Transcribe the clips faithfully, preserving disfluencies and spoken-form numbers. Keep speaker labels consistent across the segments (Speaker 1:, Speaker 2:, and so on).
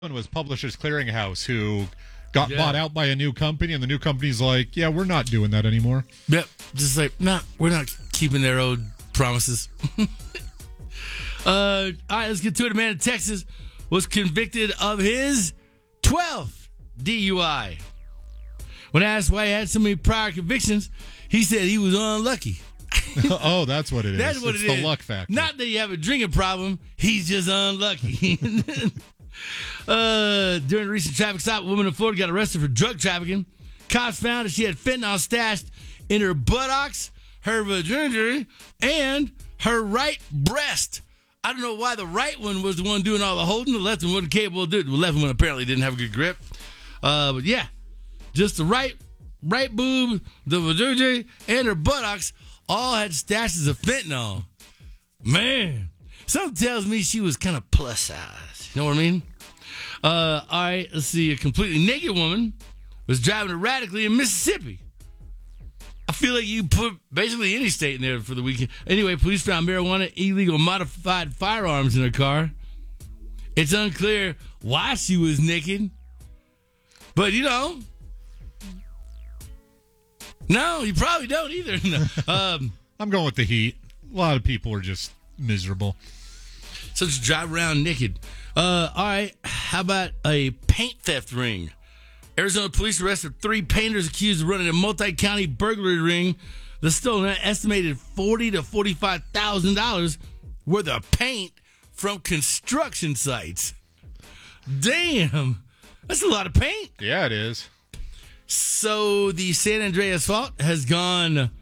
Speaker 1: One was Publishers Clearinghouse, who got
Speaker 2: Yeah.
Speaker 1: bought out by a new company, and the new company's like, yeah, we're not doing that anymore.
Speaker 2: Yep. Just like, nah, we're not keeping their old promises. uh, all right, let's get to it. A man in Texas was convicted of his twelfth D U I. When asked why he had so many prior convictions, he said he was unlucky.
Speaker 1: Oh, that's what it is.
Speaker 2: That's what
Speaker 1: it's
Speaker 2: it
Speaker 1: the
Speaker 2: is.
Speaker 1: luck factor.
Speaker 2: Not that you have a drinking problem. He's just unlucky. uh, during a recent traffic stop, a woman in Florida got arrested for drug trafficking. Cops found that she had fentanyl stashed in her buttocks, her vagina, and her right breast. I don't know why the right one was the one doing all the holding. The left one wasn't capable of doing it. The left one apparently didn't have a good grip. Uh, but yeah, just the right right boob, the vagina, and her buttocks all had stashes of fentanyl. Man, something tells me she was kind of plus size. You know what I mean? Uh, all right, let's see. A completely naked woman was driving erratically in Mississippi. I feel like you put basically any state in there for the weekend. Anyway, police found marijuana, illegal modified firearms in her car. It's unclear why she was naked. But, you know, no, you probably don't either. No. Um,
Speaker 1: I'm going with the heat. A lot of people are just miserable.
Speaker 2: so just drive around naked. Uh, all right, how about a paint theft ring? Arizona police arrested three painters accused of running a multi-county burglary ring that stole an estimated forty to forty-five thousand dollars worth of paint from construction sites. Damn, that's a lot of paint.
Speaker 1: Yeah, it is.
Speaker 2: So the San Andreas fault has gone. Uh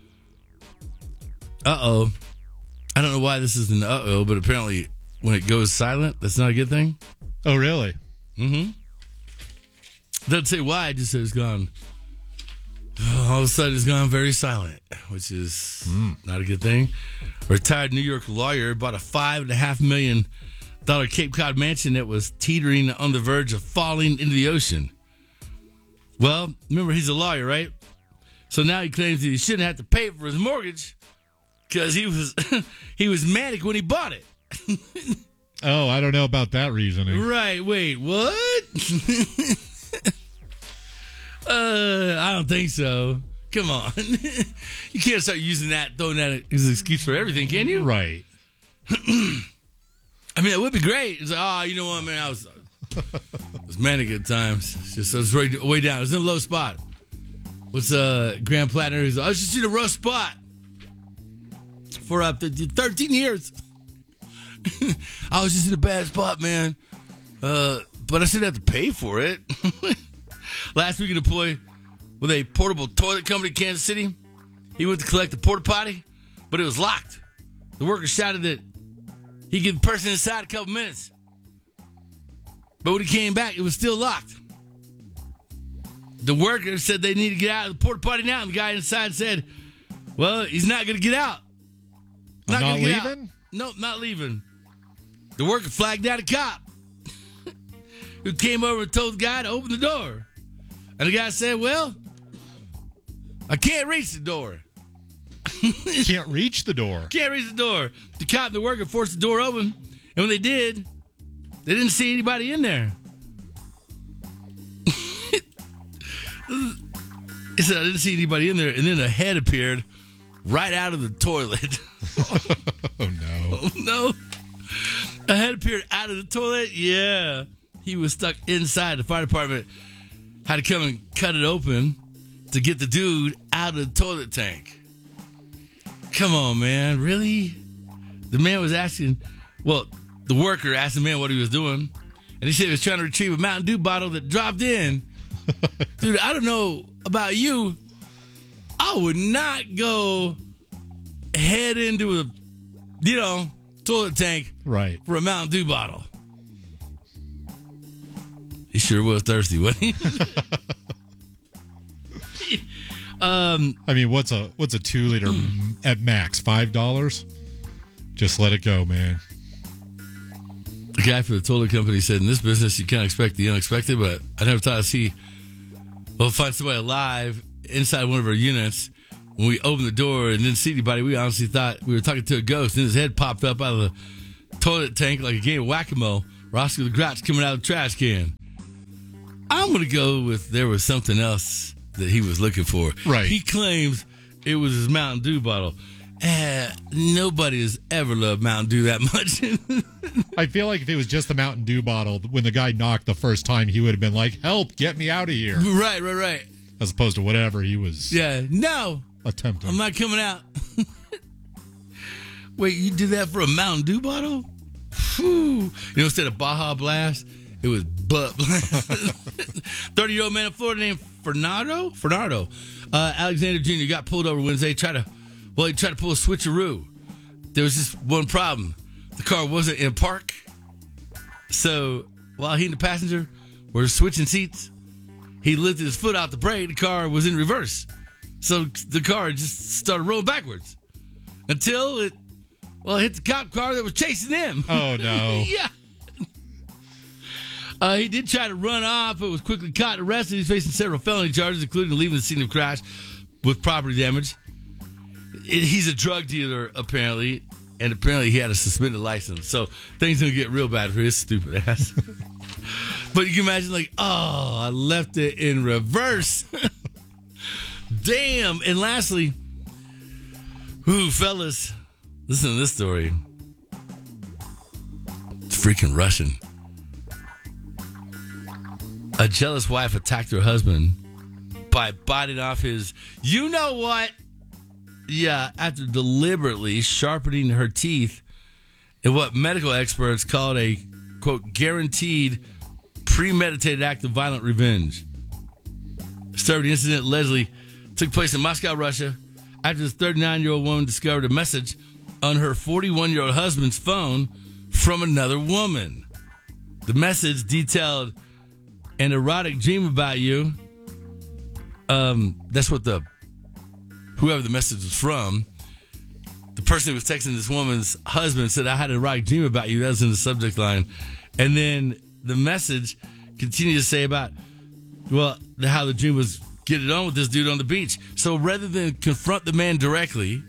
Speaker 2: oh. I don't know why this is an uh oh, but apparently when it goes silent, that's not a good thing.
Speaker 1: Oh, really?
Speaker 2: Mm-hmm. Doesn't say why, it just says it's gone. All of a sudden, it's gone very silent, which is mm. not a good thing. A retired New York lawyer bought a five and a half million dollar Cape Cod mansion that was teetering on the verge of falling into the ocean. Well, remember, he's a lawyer, right? So now he claims that he shouldn't have to pay for his mortgage because he was he was manic when he bought it.
Speaker 1: Oh, I don't know about that reasoning.
Speaker 2: Right, wait, what? uh, I don't think so. Come on. You can't start using that, throwing that as an excuse for everything, can you?
Speaker 1: Right.
Speaker 2: I mean, it would be great. It's like, oh, you know what, man, I was, I was manic at times. It's just, I was way, way down. I was in a low spot. What's uh, Grand Platinum? He's like, I was just in a rough spot for up to thirteen years. I was just in a bad spot, man. Uh, but I shouldn't have to pay for it. Last week, an employee with a portable toilet company in Kansas City, he went to collect the porta potty, but it was locked. The worker shouted that he'd get the person inside a couple minutes. But when he came back, it was still locked. The worker said they need to get out of the porta potty now, and the guy inside said, well, he's not going to get out.
Speaker 1: Not, not
Speaker 2: gonna get
Speaker 1: leaving?
Speaker 2: Out. Nope, not leaving. The worker flagged down a cop who came over and told the guy to open the door. And the guy said, well, I can't reach the door.
Speaker 1: Can't reach the door.
Speaker 2: Can't reach the door. The cop and the worker forced the door open. And when they did, they didn't see anybody in there. He said, I didn't see anybody in there. And then a head appeared right out of the toilet.
Speaker 1: Oh, no.
Speaker 2: Oh, no. A head appeared out of the toilet. Yeah. He was stuck inside. The fire department had to come and cut it open to get the dude out of the toilet tank. Come on, man. Really? The man was asking, well, the worker asked the man what he was doing. And he said he was trying to retrieve a Mountain Dew bottle that dropped in. Dude, I don't know about you. I would not go head into a, you know, toilet tank
Speaker 1: Right.
Speaker 2: for a Mountain Dew bottle. He sure was thirsty, wasn't he? um,
Speaker 1: I mean, what's a what's a two liter at max? Five dollars? Just let it go, man.
Speaker 2: the guy for the toilet company said, in this business, you can't expect the unexpected, but I never thought I'd see, well, find somebody alive inside one of our units. When we opened the door and didn't see anybody, we honestly thought we were talking to a ghost, and his head popped up out of the toilet tank like a game of whack-a-mole. Roscoe the Grouch coming out of the trash can. I'm going to go with there was something else that he was looking for.
Speaker 1: Right.
Speaker 2: He claims it was his Mountain Dew bottle. Uh, nobody has ever loved Mountain Dew that much.
Speaker 1: I feel like if it was just the Mountain Dew bottle, when the guy knocked the first time, he would have been like, help, get me out of here.
Speaker 2: Right, right, right.
Speaker 1: As opposed to whatever he was
Speaker 2: Yeah, no,
Speaker 1: attempting.
Speaker 2: I'm not coming out. Wait, you did that for a Mountain Dew bottle? Whew. You know, instead of Baja Blast, it was Butt Blast. thirty-year-old man in Florida named Fernando? Fernando. Uh, Alexander Junior got pulled over Wednesday. Tried to, well, he tried to pull a switcheroo. There was just one problem. The car wasn't in park. So while he and the passenger were switching seats, he lifted his foot out the brake. The car was in reverse. So the car just started rolling backwards until it, well, it hit the cop car that was chasing him.
Speaker 1: Oh, no.
Speaker 2: Yeah. Uh, he did try to run off, but was quickly caught and arrested. He's facing several felony charges, including leaving the scene of crash with property damage. It, he's a drug dealer, apparently, and apparently he had a suspended license. So things going to get real bad for his stupid ass. But you can imagine, like, oh, I left it in reverse. Damn. And lastly, ooh, fellas, listen to this story. It's freaking Russian. A jealous wife attacked her husband by biting off his, you know what? Yeah, after deliberately sharpening her teeth in what medical experts called a, quote, guaranteed premeditated act of violent revenge. Disturbing incident allegedly took place in Moscow, Russia, after this thirty-nine-year-old woman discovered a message on her forty-one-year-old husband's phone from another woman. The message detailed an erotic dream about you. Um, that's what the whoever the message was from. The person who was texting this woman's husband said, I had an erotic dream about you. That was in the subject line. And then the message continued to say about, well, how the dream was get it on with this dude on the beach. So rather than confront the man directly,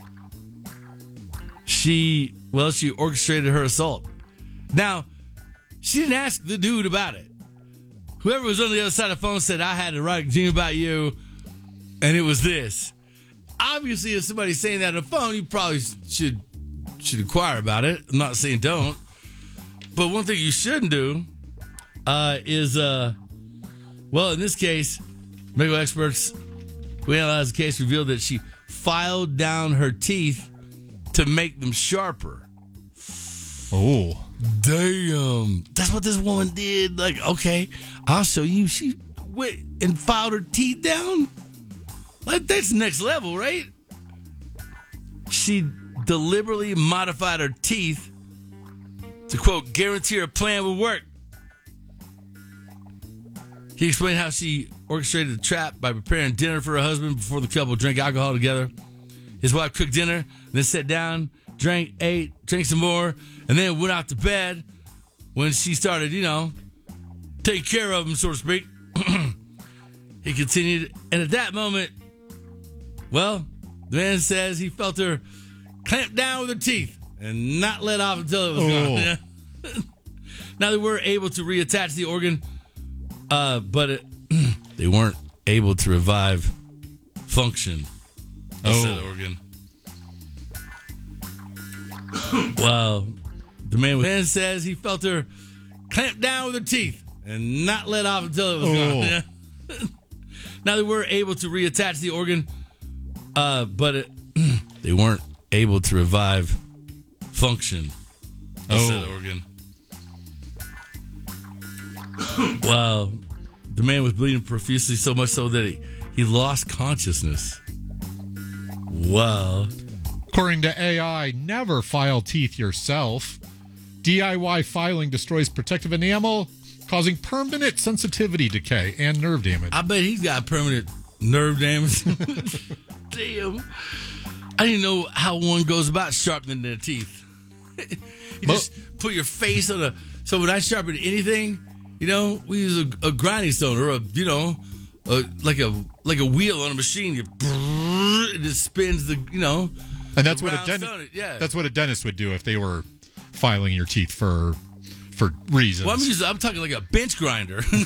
Speaker 2: she, well, she orchestrated her assault. Now, she didn't ask the dude about it. Whoever was on the other side of the phone said, I had an erotic dream about you, and it was this. Obviously, if somebody's saying that on the phone, you probably should should inquire about it. I'm not saying don't. But one thing you shouldn't do uh, is, uh, well, in this case, medical experts who analyzed the case revealed that she filed down her teeth to make them sharper.
Speaker 1: Oh.
Speaker 2: Damn. That's what this woman did. Like, okay, I'll show you. She went and filed her teeth down. Like, that's next level, right? She deliberately modified her teeth to, quote, guarantee her plan would work. He explained how she orchestrated the trap by preparing dinner for her husband before the couple drank alcohol together. His wife cooked dinner, then sat down, drank, ate, drank some more, and then went out to bed when she started, you know, taking care of him, so to speak. He continued, and at that moment, well, the man says he felt her clamp down with her teeth and not let off until it was
Speaker 1: Oh.
Speaker 2: gone. Now, they were able to reattach the organ, uh, but it, they weren't able to revive function of
Speaker 1: Oh.
Speaker 2: said organ. Well, the man, man says he felt her clamp down with her teeth and not let off until it was
Speaker 1: Oh.
Speaker 2: gone. Now, they were able to reattach the organ, uh, but it, they weren't able to revive function of
Speaker 1: Oh.
Speaker 2: said organ. Wow. The man was bleeding profusely, so much so that he, he lost consciousness. Wow.
Speaker 1: According to A I, never file teeth yourself. D I Y filing destroys protective enamel, causing permanent sensitivity decay and nerve damage.
Speaker 2: I bet he's got permanent nerve damage. Damn. I didn't know how one goes about sharpening their teeth. You just put your face on a... So when I sharpen anything, you know, we use a, a grinding stone or a, you know, a, like a like a wheel on a machine. You, it just spins the, you know...
Speaker 1: And that's what a
Speaker 2: round
Speaker 1: dentist.
Speaker 2: stone, yeah.
Speaker 1: That's what a dentist would do if they were filing your teeth for for reasons.
Speaker 2: Well, I'm, just, I'm talking like a bench grinder.